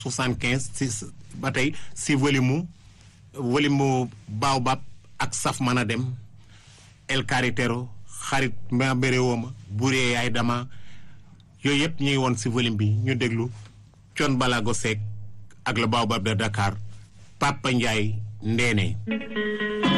75 si ba tey si volume mu Baobab ak saf mën a dem El Carretero xarit ma béré wooma buree yaay dama yooyu yëpp ñu ngi woon si volume bi ñu déglu Thione Ballago Seck ak le Baobab de Dakar Papa Ndiaye Ndéné